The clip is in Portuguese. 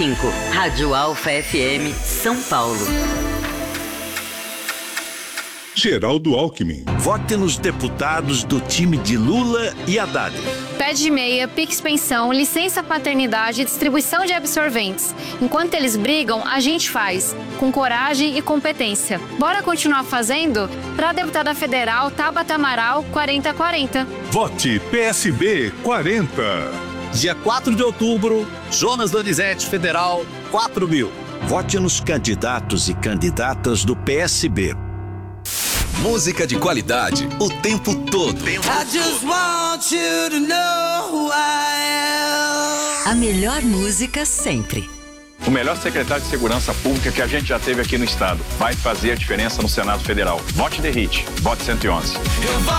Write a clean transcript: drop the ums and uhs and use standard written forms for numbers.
95. Rádio Alfa FM, São Paulo. Geraldo Alckmin. Vote nos deputados do time de Lula e Haddad. Pé de meia, Pix Pensão, licença paternidade e distribuição de absorventes. Enquanto eles brigam, a gente faz, com coragem e competência. Bora continuar fazendo? Para a deputada federal Tabata Amaral, 4040. Vote PSB 40. Dia 4 de outubro, Jonas Donizete, Federal, 4.000. Vote nos candidatos e candidatas do PSB. Música de qualidade o tempo todo. A melhor música sempre. O melhor secretário de Segurança Pública que a gente já teve aqui no estado. Vai fazer a diferença no Senado Federal. Vote The Hit. Vote 111.